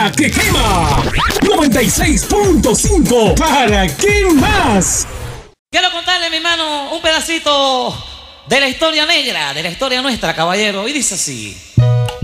música que quema. 96.5. ¿Para qué más? Quiero contarle, mi hermano, un pedacito de la historia negra, de la historia nuestra, caballero. Y dice así.